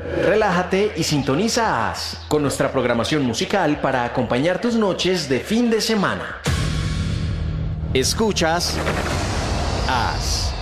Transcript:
Relájate y sintoniza AS con nuestra programación musical para acompañar tus noches de fin de semana. Escuchas AS.